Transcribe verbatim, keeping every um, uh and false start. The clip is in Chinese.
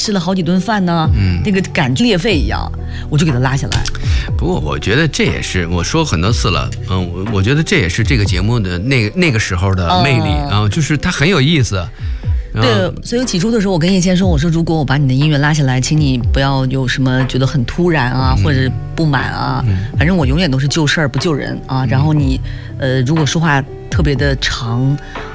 吃了好几顿饭呢， 嗯， 那个感裂肺一样，我就给他拉下来。 不过我觉得这也是我说很多次了，嗯，我我觉得这也是这个节目的那个那个时候的魅力啊、嗯，就是它很有意思。 对，所以起初的时候，我跟叶谦说，我说如果我把你的音乐拉下来，请你不要有什么觉得很突然啊，嗯、或者不满啊，嗯、反正我永远都是救事儿不救人啊。然后你，呃，如果说话特别的长。